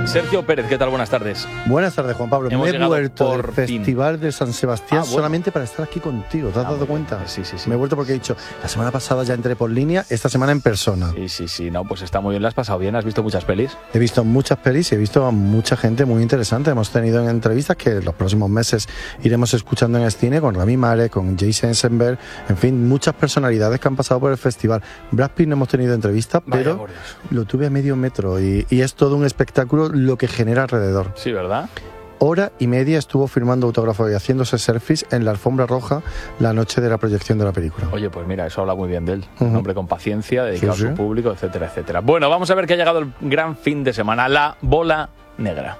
Sergio Pérez, ¿qué tal? Buenas tardes. Buenas tardes, Juan Pablo. Hemos Me he vuelto del fin. Festival de San Sebastián Bueno. solamente para estar aquí contigo. ¿Te has dado cuenta? Sí. Me he vuelto porque he dicho, la semana pasada ya entré por línea, esta semana en persona. Sí, no, pues está muy bien, ¿la has pasado bien? ¿Has visto muchas pelis? He visto muchas pelis y he visto a mucha gente muy interesante. Hemos tenido en entrevistas que en los próximos meses iremos escuchando en el cine con Rami Malek, con Jesse Eisenberg, en fin, muchas personalidades que han pasado por el festival. Brad Pitt no hemos tenido entrevista, pero lo tuve a medio metro y es todo un espectáculo lo que genera alrededor. Sí, ¿verdad? Hora y media estuvo firmando autógrafos y haciéndose selfies en la alfombra roja la noche de la proyección de la película. Oye, pues mira, eso habla muy bien de él. Un hombre con paciencia, dedicado a su Sí. público, etcétera, etcétera. Bueno, vamos a ver que ha llegado el gran fin de semana, la bola negra.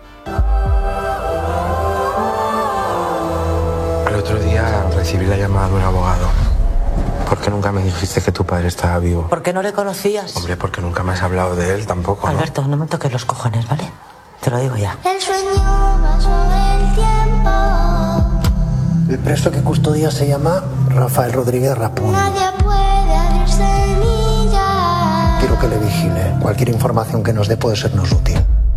El otro día recibí la llamada de un abogado. ¿Por qué nunca me dijiste que tu padre estaba vivo? ¿Por qué no le conocías? Hombre, porque nunca me has hablado de él tampoco, ¿no? Alberto, no me toques los cojones, ¿vale? Te lo digo ya. El sueño pasó el tiempo. El preso que custodia se llama Rafael Rodríguez Rapún. Nadie puede abrirse semillas. Quiero que le vigile. Cualquier información que nos dé puede sernos útil.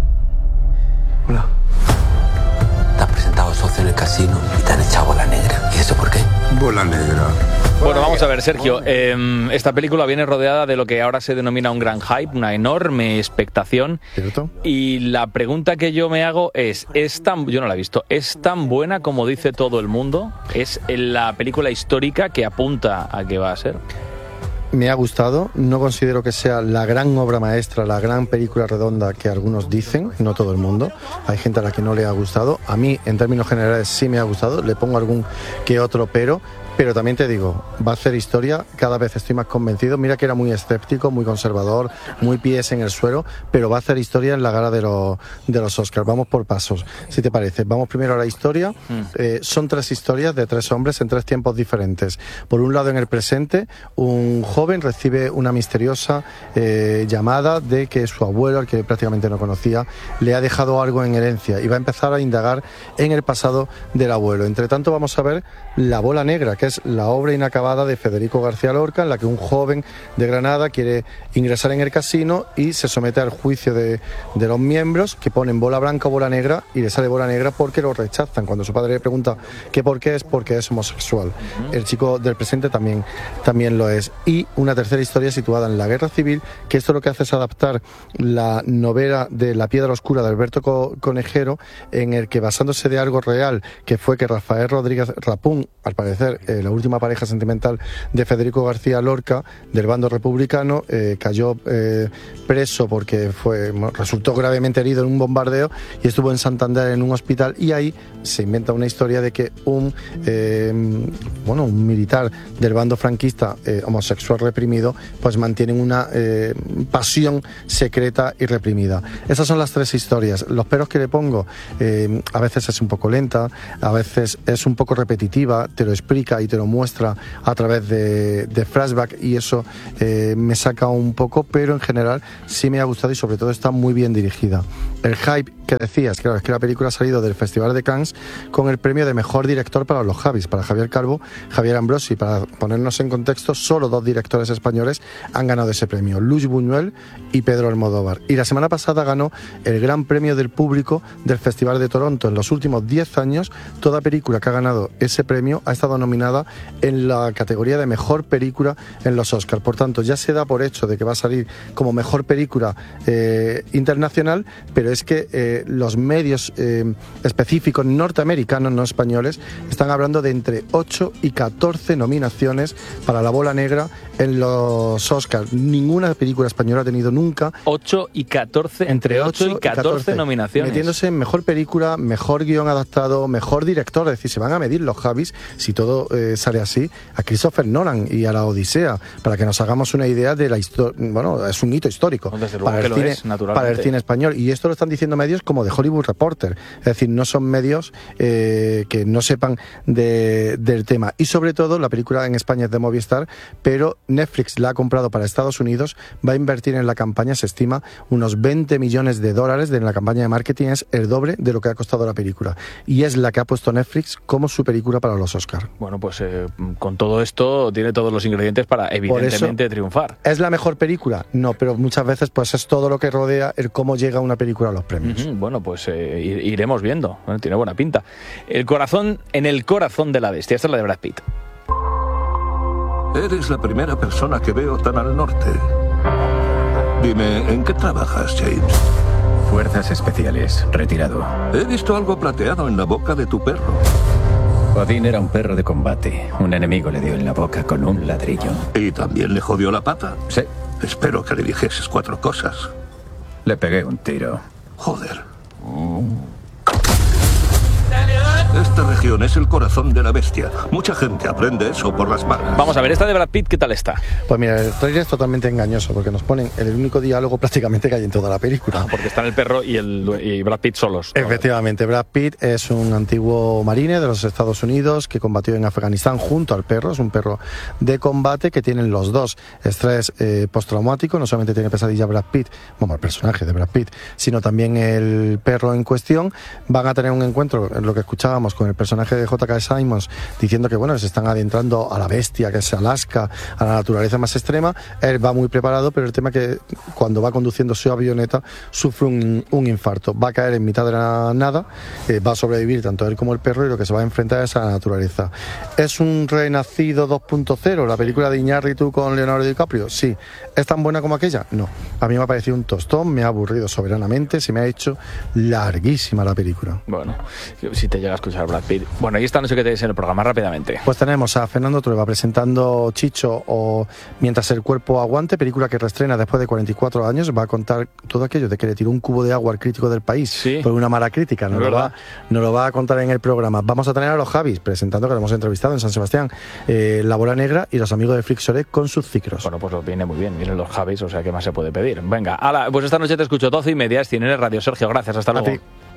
Hola. Te has presentado socio en el casino y te han echado bola negra. ¿Y eso por qué? Bola negra. Bueno, vamos a ver, Sergio. Esta película viene rodeada de lo que ahora se denomina un gran hype, una enorme expectación. ¿Cierto? Y la pregunta que yo me hago es yo no la he visto, ¿es tan buena como dice todo el mundo? ¿Es la película histórica que apunta a que va a ser? Me ha gustado, no considero que sea la gran obra maestra, la gran película redonda que algunos dicen, no todo el mundo. Hay gente a la que no le ha gustado. A mí, en términos generales, sí me ha gustado. Le pongo algún que otro pero también te digo, va a hacer historia, cada vez estoy más convencido. Mira que era muy escéptico, muy conservador, muy pies en el suelo, pero va a hacer historia en la gala de los Oscars. Vamos por pasos, si te parece. Vamos primero a la historia. Son 3 historias de 3 hombres en 3 tiempos diferentes. Por un lado, en el presente, un joven recibe una misteriosa llamada de que su abuelo, al que prácticamente no conocía, le ha dejado algo en herencia y va a empezar a indagar en el pasado del abuelo. Entre tanto, vamos a ver La bola negra, que es la obra inacabada de Federico García Lorca, en la que un joven de Granada quiere ingresar en el casino y se somete al juicio de los miembros, que ponen bola blanca o bola negra, y le sale bola negra porque lo rechazan. Cuando su padre le pregunta que por qué es, porque es homosexual. El chico del presente también lo es. Y una tercera historia situada en la Guerra Civil, que esto lo que hace es adaptar la novela de La piedra oscura de Alberto Conejero, en el que, basándose de algo real, que fue que Rafael Rodríguez Rapún, al parecer la última pareja sentimental de Federico García Lorca, del bando republicano, cayó preso porque resultó gravemente herido en un bombardeo y estuvo en Santander en un hospital, y ahí se inventa una historia de que un militar del bando franquista, homosexual reprimido, pues mantienen una pasión secreta y reprimida. Esas son las 3 historias. Los peros que le pongo, a veces es un poco lenta, a veces es un poco repetitiva, te lo explica y te lo muestra a través de flashback, y eso me saca un poco, pero en general sí me ha gustado y sobre todo está muy bien dirigida. El hype que decías, claro, es que la película ha salido del Festival de Cannes con el premio de mejor director para los Javis, para Javier Calvo, Javier Ambrosi. Para ponernos en contexto, solo 2 directores españoles han ganado ese premio, Luis Buñuel y Pedro Almodóvar. Y la semana pasada ganó el gran premio del público del Festival de Toronto. En los últimos 10 años, toda película que ha ganado ese premio ha estado nominada en la categoría de mejor película en los Oscars. Por tanto, ya se da por hecho de que va a salir como mejor película internacional, pero es que los medios específicos norteamericanos, no españoles, están hablando de entre 8 y 14 nominaciones para La bola negra en los Oscars. Ninguna película española ha tenido nunca 8 y 14, entre 8 y 14 nominaciones. Metiéndose en mejor película, mejor guión adaptado, mejor director. Es decir, se van a medir los Javis, si todo sale así, a Christopher Nolan y a la Odisea, para que nos hagamos una idea de la historia. Bueno, es un hito histórico para el cine español. Y esto lo están diciendo medios como The Hollywood Reporter. Es decir, no son medios que no sepan del tema. Y sobre todo, la película en España es de Movistar, pero Netflix la ha comprado para Estados Unidos, va a invertir en la campaña, se estima, unos $20 millones de la campaña de marketing. Es el doble de lo que ha costado la película. Y es la que ha puesto Netflix como su película para los Oscars. Bueno, pues pues con todo esto tiene todos los ingredientes para evidentemente triunfar. ¿Es la mejor película? No, pero muchas veces pues es todo lo que rodea el cómo llega una película a los premios. Bueno, pues iremos viendo. Tiene buena pinta. En el corazón de la bestia. Esta es la de Brad Pitt. Eres la primera persona que veo tan al norte. Dime, ¿en qué trabajas, James? Fuerzas especiales, retirado. He visto algo plateado en la boca de tu perro. Odín era un perro de combate. Un enemigo le dio en la boca con un ladrillo. ¿Y también le jodió la pata? Sí. Espero que le dijeses 4 cosas. Le pegué un tiro. Joder. Esta región es el corazón de la bestia. Mucha gente aprende eso por las malas. Vamos a ver, esta de Brad Pitt, ¿qué tal está? Pues mira, el trailer es totalmente engañoso porque nos ponen el único diálogo prácticamente que hay en toda la película. Porque están el perro y Brad Pitt solos. Efectivamente, Brad Pitt es un antiguo marine de los Estados Unidos que combatió en Afganistán junto al perro. Es un perro de combate que tienen los dos estrés postraumático. No solamente tiene pesadilla Brad Pitt, el personaje de Brad Pitt, sino también el perro en cuestión. Van a tener un encuentro, en lo que escuchábamos, con el personaje de J.K. Simmons diciendo que se están adentrando a la bestia que es Alaska, a la naturaleza más extrema. Él va muy preparado, pero el tema es que cuando va conduciendo su avioneta sufre un infarto, va a caer en mitad de la nada, va a sobrevivir tanto él como el perro y lo que se va a enfrentar es a la naturaleza. ¿Es un renacido 2.0 la película de Iñárritu con Leonardo DiCaprio? Sí. ¿Es tan buena como aquella? No. A mí me ha parecido un tostón, me ha aburrido soberanamente, se me ha hecho larguísima la película. Bueno, si te llega a escuchar Brad Pitt. Bueno, y esta noche que tenéis en el programa rápidamente. Pues tenemos a Fernando Trueba presentando Chicho o Mientras el cuerpo aguante, película que reestrena después de 44 años. Va a contar todo aquello de que le tiró un cubo de agua al crítico del País por una mala crítica. Nos lo va a contar en el programa. Vamos a tener a los Javis presentando, que lo hemos entrevistado en San Sebastián, La Bola Negra y los amigos de Flixoret con sus ciclos. Bueno, pues viene muy bien, vienen los Javis, o sea, ¿qué más se puede pedir? Venga, pues esta noche te escucho 12:30, es Cine Radio. Sergio, gracias, hasta luego.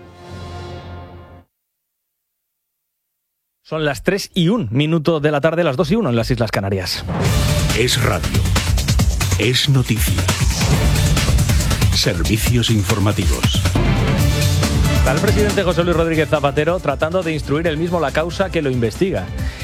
Son las 3:01 de la tarde, las 2:01 en las Islas Canarias. Es radio. Es noticia. Servicios informativos. Está el presidente José Luis Rodríguez Zapatero tratando de instruir él mismo la causa que lo investiga.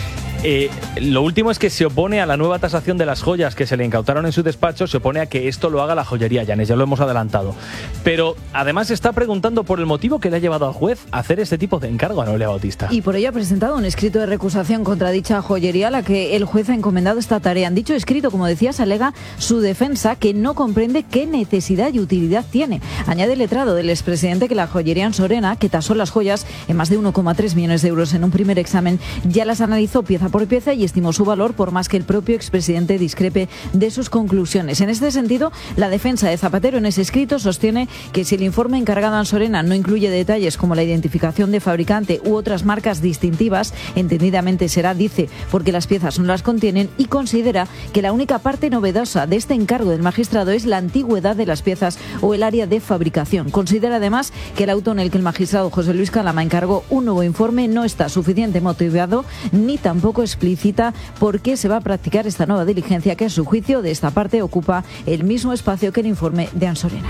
Lo último es que se opone a la nueva tasación de las joyas que se le incautaron en su despacho, se opone a que esto lo haga la joyería Llanes, ya lo hemos adelantado. Pero además se está preguntando por el motivo que le ha llevado al juez a hacer este tipo de encargo a Noelia Bautista. Y por ello ha presentado un escrito de recusación contra dicha joyería a la que el juez ha encomendado esta tarea. En dicho escrito, como decías, alega su defensa que no comprende qué necesidad y utilidad tiene. Añade el letrado del expresidente que la joyería Ansorena, que tasó las joyas en más de 1,3 millones de euros en un primer examen, ya las analizó pieza por pieza y estimó su valor, por más que el propio expresidente discrepe de sus conclusiones. En este sentido, la defensa de Zapatero en ese escrito sostiene que si el informe encargado a Ansorena no incluye detalles como la identificación de fabricante u otras marcas distintivas, entendidamente será, dice, porque las piezas no las contienen, y considera que la única parte novedosa de este encargo del magistrado es la antigüedad de las piezas o el área de fabricación. Considera además que el auto en el que el magistrado José Luis Calama encargó un nuevo informe no está suficientemente motivado ni tampoco explícita por qué se va a practicar esta nueva diligencia que, a su juicio, de esta parte ocupa el mismo espacio que el informe de Ansorena.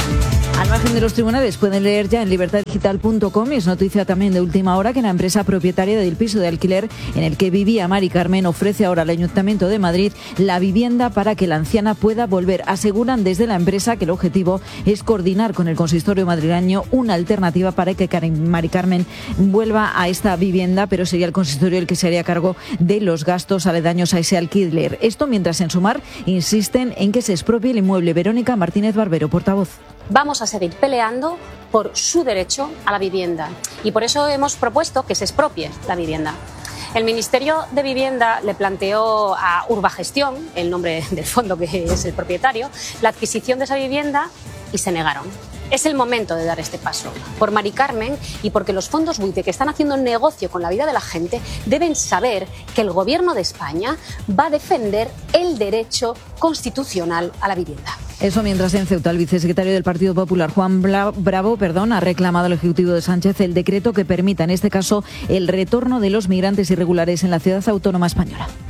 Al margen de los tribunales, pueden leer ya en libertaddigital.com, y es noticia también de última hora, que la empresa propietaria del piso de alquiler en el que vivía Mari Carmen ofrece ahora al Ayuntamiento de Madrid la vivienda para que la anciana pueda volver. Aseguran desde la empresa que el objetivo es coordinar con el consistorio madrileño una alternativa para que Mari Carmen vuelva a esta vivienda, pero sería el consistorio el que se haría cargo de los gastos aledaños a ese alquiler. Esto mientras en Sumar insisten en que se expropie el inmueble. Verónica Martínez Barbero, portavoz. Vamos a seguir peleando por su derecho a la vivienda y por eso hemos propuesto que se expropie la vivienda. El Ministerio de Vivienda le planteó a Urbagestión, el nombre del fondo que es el propietario, la adquisición de esa vivienda y se negaron. Es el momento de dar este paso por Mari Carmen y porque los fondos buitre que están haciendo negocio con la vida de la gente deben saber que el Gobierno de España va a defender el derecho constitucional a la vivienda. Eso mientras en Ceuta el vicesecretario del Partido Popular, Juan Bravo, ha reclamado al Ejecutivo de Sánchez el decreto que permita, en este caso, el retorno de los migrantes irregulares en la ciudad autónoma española.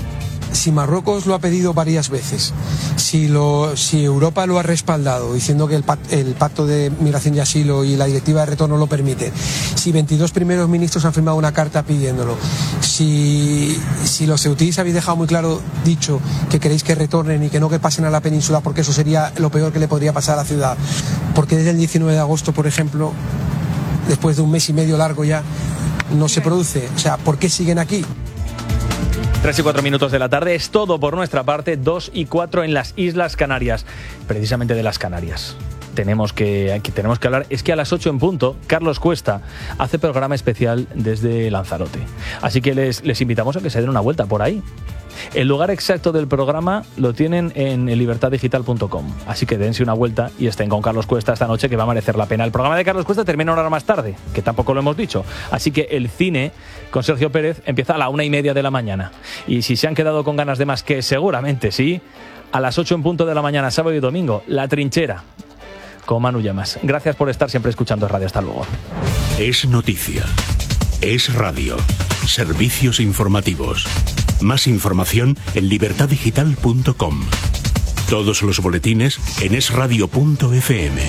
si Marruecos lo ha pedido varias veces, si Europa lo ha respaldado diciendo que el pacto de migración y asilo y la directiva de retorno lo permiten, si 22 primeros ministros han firmado una carta pidiéndolo, si los ceutíes habéis dejado muy claro, dicho que queréis que retornen y que no que pasen a la península porque eso sería lo peor que le podría pasar a la ciudad, porque desde el 19 de agosto, por ejemplo, después de un mes y medio largo ya, no se produce? O sea, ¿por qué siguen aquí? 3:04 de la tarde, es todo por nuestra parte. 2:04 en las Islas Canarias, precisamente de las Canarias. Tenemos que hablar, es que a las 8 en punto, Carlos Cuesta hace programa especial desde Lanzarote. Así que les invitamos a que se den una vuelta por ahí. El lugar exacto del programa lo tienen en libertaddigital.com, así que dense una vuelta y estén con Carlos Cuesta esta noche, que va a merecer la pena. El programa de Carlos Cuesta termina una hora más tarde, que tampoco lo hemos dicho, así que el cine con Sergio Pérez empieza a la 1:30 de la mañana. Y si se han quedado con ganas de más, que seguramente sí, a las 8 en punto de la mañana, sábado y domingo, La Trinchera con Manu Llamas. Gracias por estar siempre escuchando Radio. Hasta luego. Es noticia. Es radio. Servicios informativos. Más información en libertaddigital.com. Todos los boletines en esradio.fm.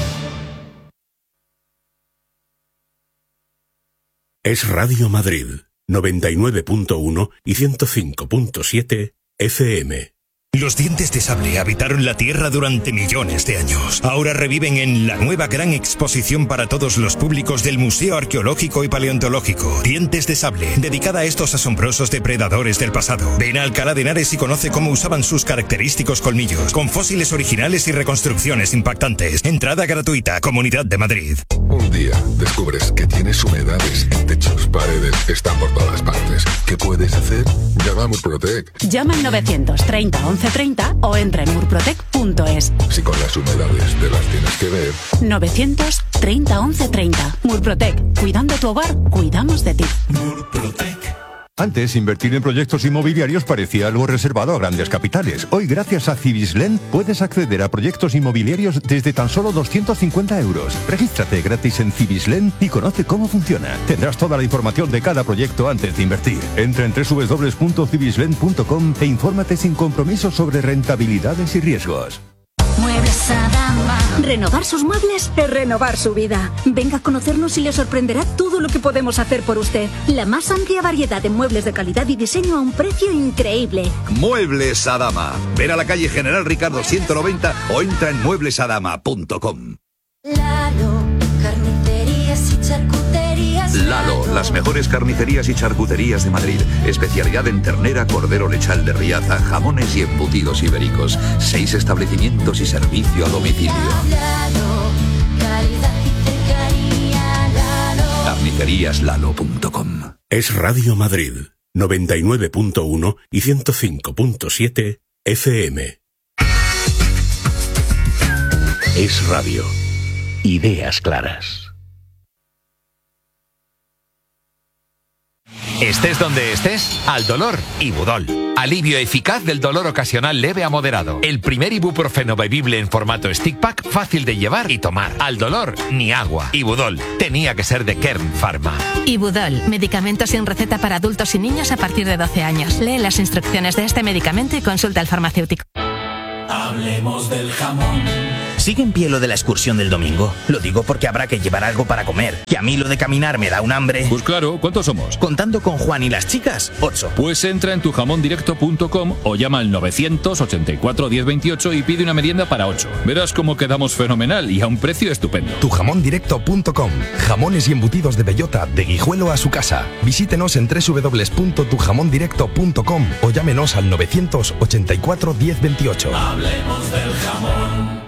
Es Radio Madrid, 99.1 y 105.7 FM. Los dientes de sable habitaron la Tierra durante millones de años. Ahora reviven en la nueva gran exposición para todos los públicos del Museo Arqueológico y Paleontológico. Dientes de sable, dedicada a estos asombrosos depredadores del pasado. Ven a Alcalá de Henares y conoce cómo usaban sus característicos colmillos, con fósiles originales y reconstrucciones impactantes. Entrada gratuita, Comunidad de Madrid. Un día descubres que tienes humedades en techos, paredes, están por todas partes. ¿Qué puedes hacer? Llama a Murprotec. Llama al 930 1130 o entra en murprotec.es. Si con las humedades te las tienes que ver. 930 1130. Murprotec. Cuidando tu hogar, cuidamos de ti. Murprotec. Antes, invertir en proyectos inmobiliarios parecía algo reservado a grandes capitales. Hoy, gracias a Cibislen, puedes acceder a proyectos inmobiliarios desde tan solo 250 euros. Regístrate gratis en Cibislen y conoce cómo funciona. Tendrás toda la información de cada proyecto antes de invertir. Entra en www.cibislen.com e infórmate sin compromiso sobre rentabilidades y riesgos. Muebles Adama. Renovar sus muebles es renovar su vida. Venga a conocernos y le sorprenderá todo lo que podemos hacer por usted. La más amplia variedad de muebles de calidad y diseño a un precio increíble. Muebles Adama. Ven a la calle General Ricardo 190 o entra en mueblesadama.com. Lalo, carnicerías y charcuterías. Lalo, las mejores carnicerías y charcuterías de Madrid. Especialidad en ternera, cordero lechal de Riaza, jamones y embutidos ibéricos. 6 establecimientos y servicio a domicilio. Lalo, calidad y cercanía. Lalo. Carniceríaslalo.com. Es Radio Madrid, 99.1 y 105.7 FM. Es radio. Ideas claras. Estés donde estés, al dolor, Ibudol. Alivio eficaz del dolor ocasional leve a moderado. El primer ibuprofeno bebible en formato stick pack, fácil de llevar y tomar. Al dolor, ni agua. Ibudol. Tenía que ser de Kern Pharma. Ibudol, medicamento sin receta para adultos y niños a partir de 12 años. Lee las instrucciones de este medicamento y consulta al farmacéutico. Hablemos del jamón. ¿Sigue en pie lo de la excursión del domingo? Lo digo porque habrá que llevar algo para comer. Que a mí lo de caminar me da un hambre. Pues claro, ¿cuántos somos? Contando con Juan y las chicas, 8. Pues entra en tujamondirecto.com o llama al 984 1028 y pide una merienda para 8. Verás cómo quedamos fenomenal y a un precio estupendo. Tujamondirecto.com. Jamones y embutidos de bellota, de Guijuelo a su casa. Visítenos en www.tujamondirecto.com o llámenos al 984 1028. Hablemos del jamón.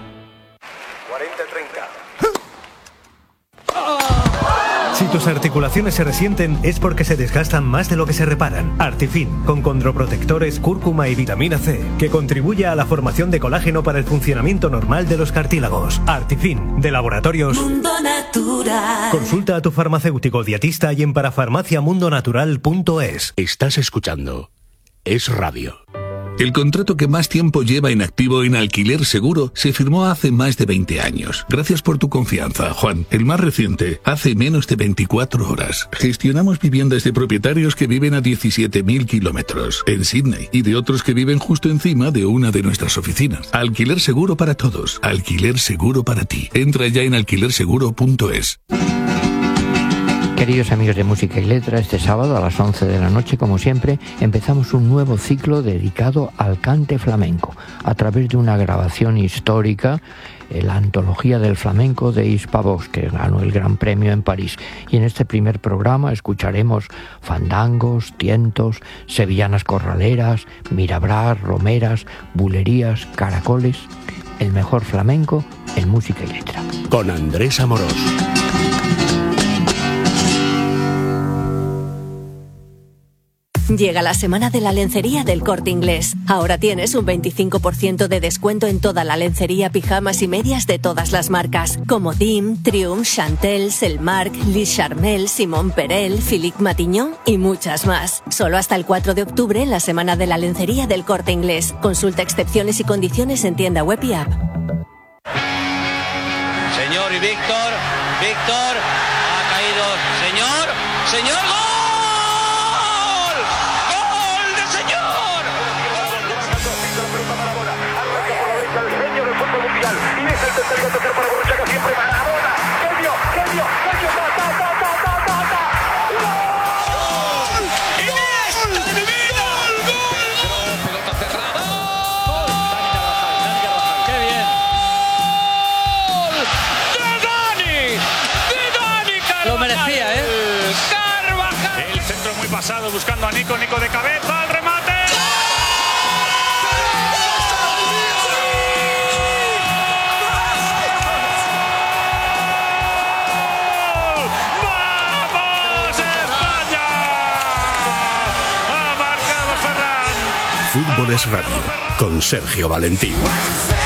40-30. Si tus articulaciones se resienten es porque se desgastan más de lo que se reparan. Artifin, con condroprotectores, cúrcuma y vitamina C, que contribuye a la formación de colágeno para el funcionamiento normal de los cartílagos. Artifin, de Laboratorios Mundo Natural. Consulta a tu farmacéutico dietista y en parafarmaciamundonatural.es. Estás escuchando Es Radio. El contrato que más tiempo lleva inactivo en Alquiler Seguro se firmó hace más de 20 años. Gracias por tu confianza, Juan. El más reciente, hace menos de 24 horas. Gestionamos viviendas de propietarios que viven a 17.000 kilómetros en Sydney y de otros que viven justo encima de una de nuestras oficinas. Alquiler Seguro para todos. Alquiler Seguro para ti. Entra ya en alquilerseguro.es. Queridos amigos de Música y Letra, este sábado a las 11 de la noche, como siempre, empezamos un nuevo ciclo dedicado al cante flamenco, a través de una grabación histórica, la antología del flamenco de Hispavox, que ganó el Gran Premio en París. Y en este primer programa escucharemos fandangos, tientos, sevillanas corraleras, mirabrás, romeras, bulerías, caracoles. El mejor flamenco en Música y Letra. Con Andrés Amorós. Llega la semana de la lencería del Corte Inglés. Ahora tienes un 25% de descuento en toda la lencería, pijamas y medias de todas las marcas, como Dim, Triumph, Chantel, Selmark, Lis Charmel, Simon Perel, Philippe Matignon y muchas más. Solo hasta el 4 de octubre en la semana de la lencería del Corte Inglés. Consulta excepciones y condiciones en tienda web y app. Señor y Víctor, ha caído. Señor, ¡gol! Lo merecía, ¿eh? Carvajal. El centro muy pasado buscando a Nico de cabeza, el remate. Fútbol es Radio, con Sergio Valentín.